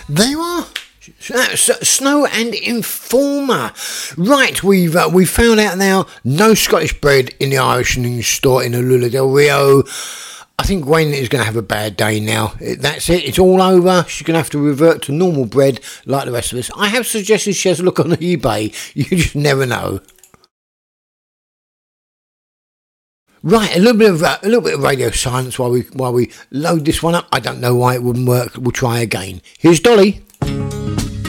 There you are. Snow and Informer. Right, we've found out now. No Scottish bread in the Irish store in Lula del Rio. I think Gwen is going to have a bad day now. That's it. It's all over. She's going to have to revert to normal bread like the rest of us. I have suggested she has a look on eBay. You just never know. Right, a little bit of radio silence while we load this one up. I don't know why it wouldn't work. We'll try again. Here's Dolly.